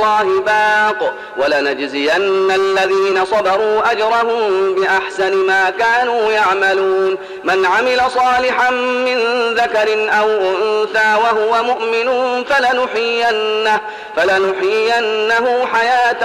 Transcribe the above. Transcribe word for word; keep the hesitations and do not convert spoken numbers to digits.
الله باق ولنجزين الذين صبروا أجرهم بأحسن ما كانوا يعملون. من عمل صالحا من ذكر أو أنثى وهو مؤمن فلنحيينه, فلنحيينه حياة